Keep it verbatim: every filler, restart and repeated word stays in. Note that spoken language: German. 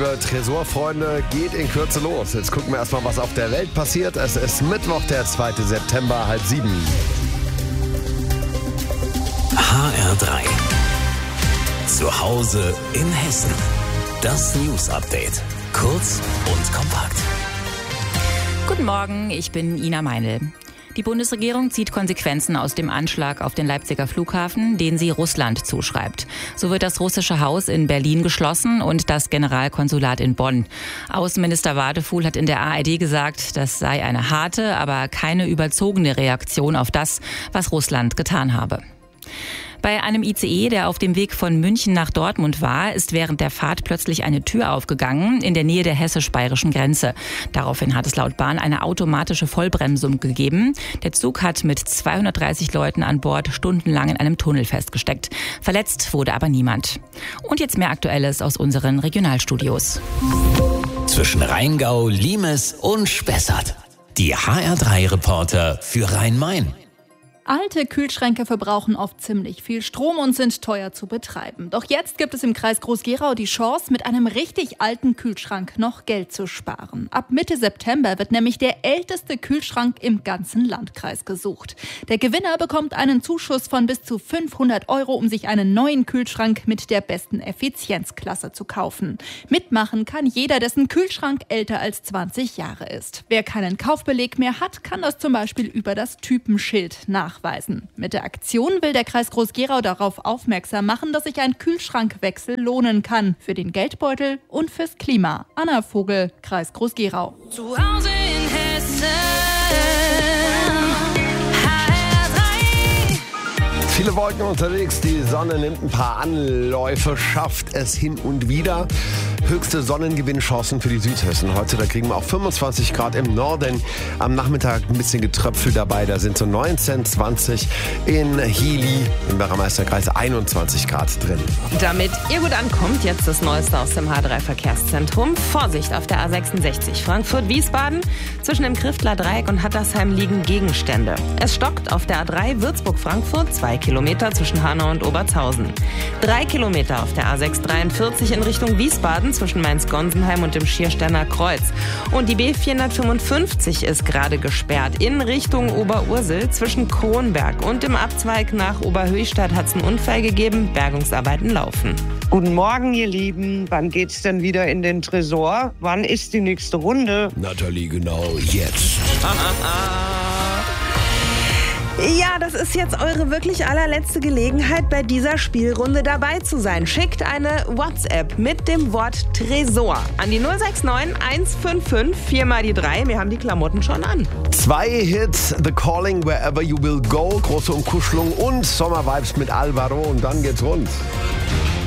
liebe Tresorfreunde, geht in Kürze los. Jetzt gucken wir erstmal, was auf der Welt passiert. Es ist Mittwoch, der zweite September, halb sieben. H R drei. Zu Hause in Hessen. Das News Update. Kurz und kompakt. Guten Morgen, ich bin Ina Meinl. Die Bundesregierung zieht Konsequenzen aus dem Anschlag auf den Leipziger Flughafen, den sie Russland zuschreibt. So wird das russische Haus in Berlin geschlossen und das Generalkonsulat in Bonn. Außenminister Wadefuhl hat in der A R D gesagt, das sei eine harte, aber keine überzogene Reaktion auf das, was Russland getan habe. Bei einem I C E, der auf dem Weg von München nach Dortmund war, ist während der Fahrt plötzlich eine Tür aufgegangen in der Nähe der hessisch-bayerischen Grenze. Daraufhin hat es laut Bahn eine automatische Vollbremsung gegeben. Der Zug hat mit zweihundertdreißig Leuten an Bord stundenlang in einem Tunnel festgesteckt. Verletzt wurde aber niemand. Und jetzt mehr Aktuelles aus unseren Regionalstudios. Zwischen Rheingau, Limes und Spessart. Die H R drei Reporter für Rhein-Main. Alte Kühlschränke verbrauchen oft ziemlich viel Strom und sind teuer zu betreiben. Doch jetzt gibt es im Kreis Groß-Gerau die Chance, mit einem richtig alten Kühlschrank noch Geld zu sparen. Ab Mitte September wird nämlich der älteste Kühlschrank im ganzen Landkreis gesucht. Der Gewinner bekommt einen Zuschuss von bis zu fünfhundert Euro, um sich einen neuen Kühlschrank mit der besten Effizienzklasse zu kaufen. Mitmachen kann jeder, dessen Kühlschrank älter als zwanzig Jahre ist. Wer keinen Kaufbeleg mehr hat, kann das zum Beispiel über das Typenschild nachweisen. Nachweisen. Mit der Aktion will der Kreis Groß-Gerau darauf aufmerksam machen, dass sich ein Kühlschrankwechsel lohnen kann. Für den Geldbeutel und fürs Klima. Anna Vogel, Kreis Groß-Gerau. Zu Hause in Hessen. Viele Wolken unterwegs, die Sonne nimmt ein paar Anläufe, schafft es hin und wieder. Höchste Sonnengewinnchancen für die Südhessen. Heute, da kriegen wir auch fünfundzwanzig Grad im Norden. Am Nachmittag ein bisschen Getröpfel dabei. Da sind so neunzehn, zwanzig in Hili, im Bürgermeisterkreis einundzwanzig Grad drin. Damit ihr gut ankommt, jetzt das Neueste aus dem H drei Verkehrszentrum. Vorsicht auf der A sechsundsechzig Frankfurt-Wiesbaden. Zwischen dem Kriftler Dreieck und Hattersheim liegen Gegenstände. Es stockt auf der A drei Würzburg-Frankfurt, zwei Kilometer zwischen Hanau und Obertshausen. Drei Kilometer auf der A sechs dreiundvierzig in Richtung Wiesbaden zwischen Mainz-Gonsenheim und dem Schiersterner Kreuz. Und die B vierhundertfünfundfünfzig ist gerade gesperrt in Richtung Oberursel zwischen Kronberg und dem Abzweig nach Oberhöchstadt hat es einen Unfall gegeben. Bergungsarbeiten laufen. Guten Morgen, ihr Lieben. Wann geht's denn wieder in den Tresor? Wann ist die nächste Runde? Nathalie, genau jetzt. Ja, das ist jetzt eure wirklich allerletzte Gelegenheit, bei dieser Spielrunde dabei zu sein. Schickt eine WhatsApp mit dem Wort Tresor an die null sechs neun eins fünf fünf vier mal die drei. Wir haben die Klamotten schon an. Zwei Hits, The Calling, Wherever You Will Go, große Umkuschelung und Sommervibes mit Alvaro und dann geht's rund.